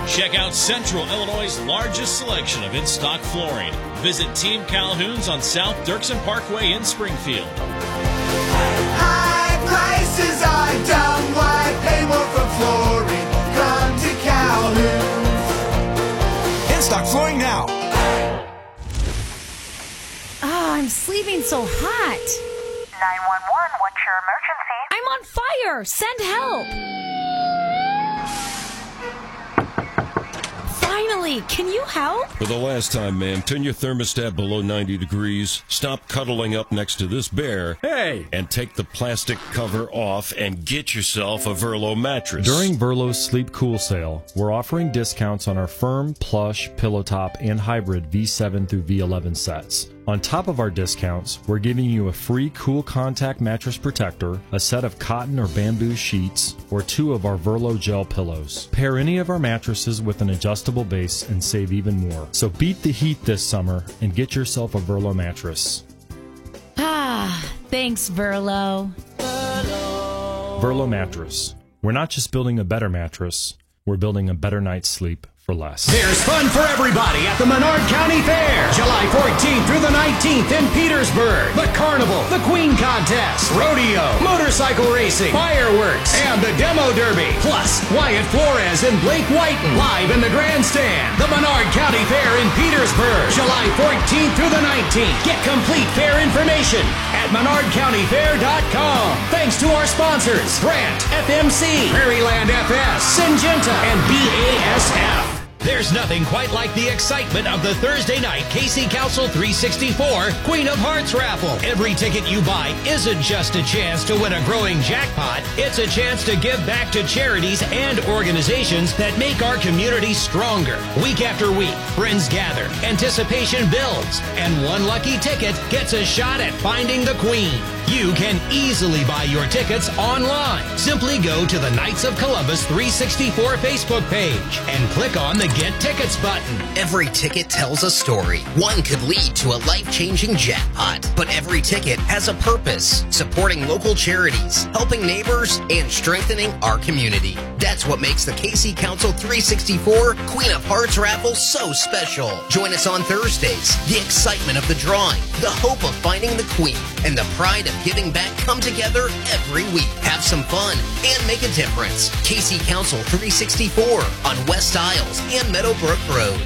Check out Central Illinois' largest selection of in-stock flooring. Visit Team Calhoun's on South Dirksen Parkway in Springfield. High prices are dumb. Why pay more for flooring? Come to Calhoun's. In-stock flooring now. I'm sleeping so hot. 911, what's your emergency? I'm on fire. Send help. Finally, can you help? For the last time, ma'am, turn your thermostat below 90 degrees, stop cuddling up next to this bear, and take the plastic cover off and get yourself a Verlo mattress. During Verlo's Sleep Cool sale, we're offering discounts on our firm, plush, pillow top, and hybrid V7 through V11 sets. On top of our discounts, we're giving you a free Cool Contact mattress protector, a set of cotton or bamboo sheets, or 2 of our Verlo gel pillows. Pair any of our mattresses with an adjustable base and save even more. So beat the heat this summer and get yourself a Verlo mattress. Thanks, Verlo. Verlo mattress. We're not just building a better mattress, we're building a better night's sleep for less. There's fun for everybody at the Menard County Fair, July 14th through the 19th in Petersburg. The Carnival, the Queen Contest, Rodeo, motorcycle racing, fireworks, and the Demo Derby. Plus, Wyatt Flores and Blake Whiten live in the grandstand. The Menard County Fair in Petersburg, July 14th through the 19th. Get complete fair information at menardcountyfair.com. Thanks to our sponsors, Grant, FMC, Prairieland FS, Syngenta, and BASF. There's nothing quite like the excitement of the Thursday night KC Council 364 Queen of Hearts raffle. Every ticket you buy isn't just a chance to win a growing jackpot. It's a chance to give back to charities and organizations that make our community stronger. Week after week, friends gather, anticipation builds, and one lucky ticket gets a shot at finding the Queen. You can easily buy your tickets online. Simply go to the Knights of Columbus 364 Facebook page and click on the Get Tickets button. Every ticket tells a story. One could lead to a life-changing jackpot, but every ticket has a purpose, supporting local charities, helping neighbors, and strengthening our community. That's what makes the KC Council 364 Queen of Hearts raffle so special. Join us on Thursdays. The excitement of the drawing, the hope of finding the Queen, and the pride of giving back come together every week. Have some fun and make a difference. KC Council 364 on West Isles and Meadowbrook Road.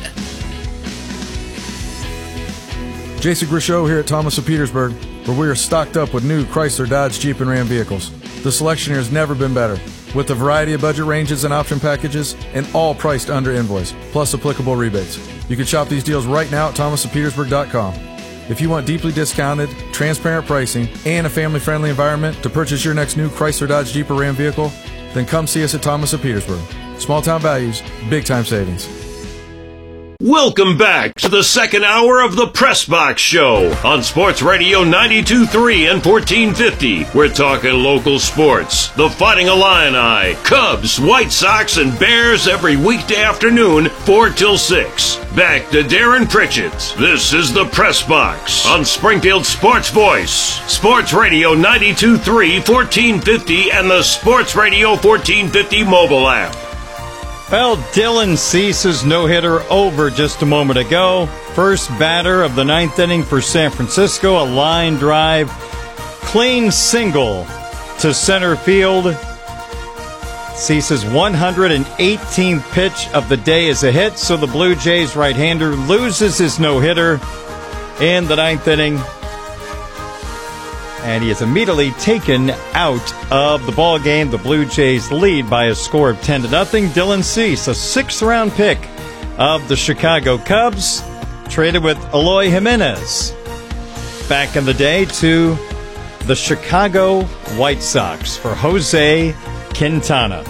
Jason Grishow here at Thomas of Petersburg, where we are stocked up with new Chrysler, Dodge, Jeep, and Ram vehicles. The selection here has never been better, with a variety of budget ranges and option packages, and all priced under invoice, plus applicable rebates. You can shop these deals right now at thomasofpetersburg.com. If you want deeply discounted, transparent pricing, and a family-friendly environment to purchase your next new Chrysler, Dodge, Jeep, or Ram vehicle, then come see us at Thomas of Petersburg. Small-town values, big-time savings. Welcome back to the second hour of the Press Box Show on Sports Radio 92.3 and 1450. We're talking local sports, the Fighting Illini, Cubs, White Sox, and Bears every weekday afternoon, 4 till 6. Back to Darren Pritchett. This is the Press Box on Springfield Sports Voice, Sports Radio 92.3, 1450, and the Sports Radio 1450 mobile app. Well, Dylan Cease's no-hitter over just a moment ago. First batter of the ninth inning for San Francisco, a line drive, clean single to center field. Cease's 118th pitch of the day is a hit, so the Blue Jays right-hander loses his no-hitter in the ninth inning. And he is immediately taken out of the ball game. The Blue Jays lead by a score of 10-0. Dylan Cease, a sixth-round pick of the Chicago Cubs, traded with Eloy Jimenez back in the day to the Chicago White Sox for Jose Quintana.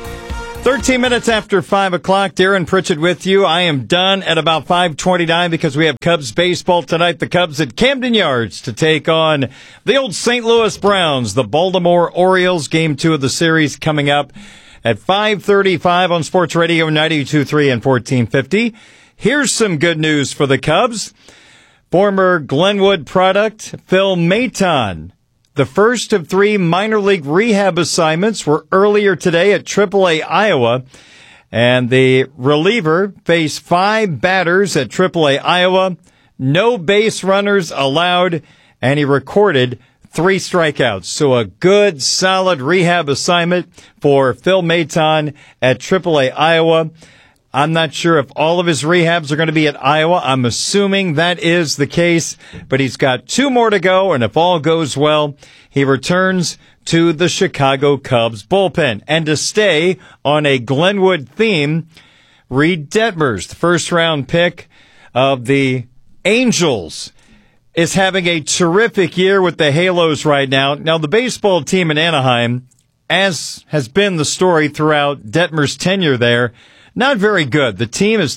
13 minutes after 5 o'clock, Darren Pritchett with you. I am done at about 5:29 because we have Cubs baseball tonight. The Cubs at Camden Yards to take on the old St. Louis Browns, the Baltimore Orioles. Game 2 of the series coming up at 5:35 on Sports Radio 92.3 and 1450. Here's some good news for the Cubs. Former Glenwood product, Phil Maton. The first of 3 minor league rehab assignments were earlier today at AAA Iowa And the reliever faced 5 batters at AAA Iowa, no base runners allowed, and he recorded 3 strikeouts. So a good, solid rehab assignment for Phil Maton at AAA Iowa. I'm not sure if all of his rehabs are going to be at Iowa. I'm assuming that is the case, but he's got 2 more to go, and if all goes well, he returns to the Chicago Cubs bullpen. And to stay on a Glenwood theme, Reed Detmers, the first-round pick of the Angels, is having a terrific year with the Halos right now. Now, the baseball team in Anaheim, as has been the story throughout Detmers' tenure there, not very good. The team is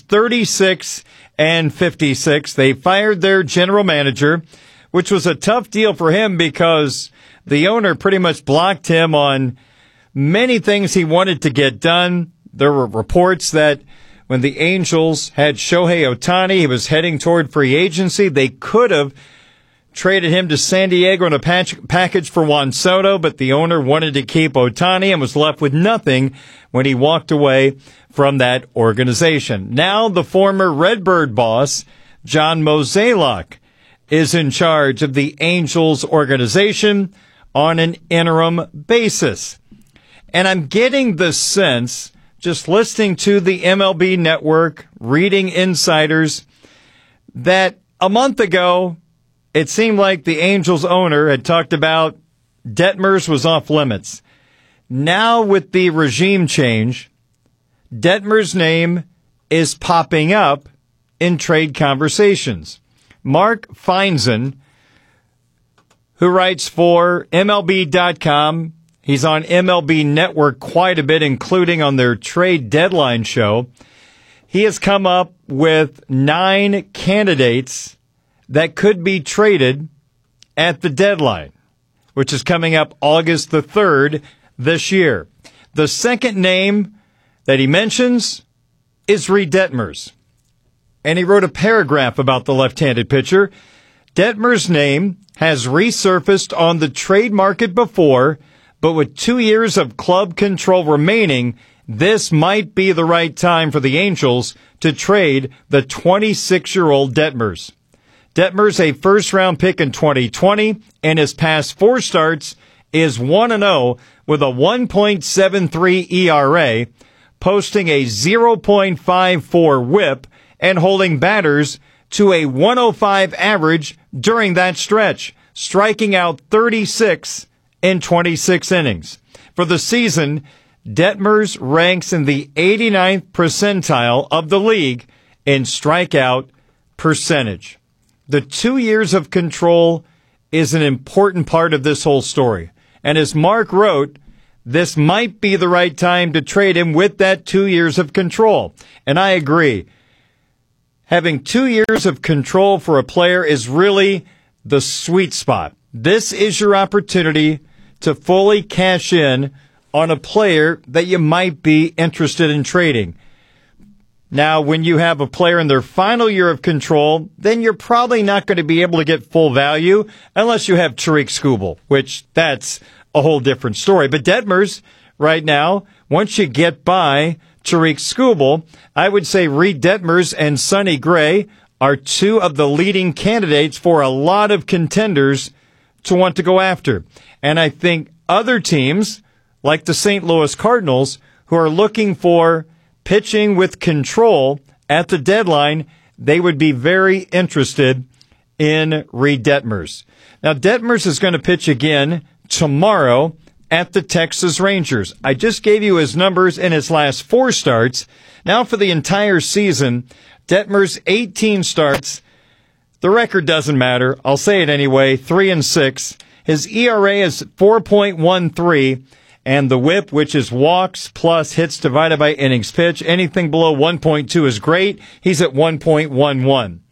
36-56. They fired their general manager, which was a tough deal for him because the owner pretty much blocked him on many things he wanted to get done. There were reports that when the Angels had Shohei Ohtani, he was heading toward free agency. They could have traded him to San Diego in a package for Juan Soto, but the owner wanted to keep Ohtani and was left with nothing when he walked away from that organization. Now the former Redbird boss, John Mozeliak, is in charge of the Angels organization on an interim basis. And I'm getting the sense, just listening to the MLB Network, reading insiders, that a month ago, it seemed like the Angels owner had talked about Detmers was off limits. Now with the regime change, Detmers' name is popping up in trade conversations. Mark Feinzen, who writes for MLB.com, he's on MLB Network quite a bit, including on their trade deadline show. He has come up with 9 candidates that could be traded at the deadline, which is coming up August the 3rd this year. The second name that he mentions is Reed Detmers. And he wrote a paragraph about the left-handed pitcher. Detmers' name has resurfaced on the trade market before, but with 2 years of club control remaining, this might be the right time for the Angels to trade the 26-year-old Detmers. Detmers, a first-round pick in 2020, and his past 4 starts is 1-0 with a 1.73 ERA, posting a 0.54 whip and holding batters to a 105 average during that stretch, striking out 36 in 26 innings. For the season, Detmers ranks in the 89th percentile of the league in strikeout percentage. The 2 years of control is an important part of this whole story. And as Mark wrote, this might be the right time to trade him with that 2 years of control. And I agree. Having 2 years of control for a player is really the sweet spot. This is your opportunity to fully cash in on a player that you might be interested in trading. Now, when you have a player in their final year of control, then you're probably not going to be able to get full value unless you have Tariq Skubal, which that's a whole different story. But Detmers, right now, once you get by Tariq Skubal, I would say Reed Detmers and Sonny Gray are 2 of the leading candidates for a lot of contenders to want to go after. And I think other teams, like the St. Louis Cardinals, who are looking for pitching with control at the deadline, they would be very interested in Reed Detmers. Now, Detmers is going to pitch again tomorrow at the Texas Rangers. I just gave you his numbers in his last 4 starts. Now for the entire season, Detmers 18 starts. The record doesn't matter. I'll say it anyway, 3-6. His ERA is 4.13. And the whip, which is walks plus hits divided by innings pitched, anything below 1.2 is great. He's at 1.11.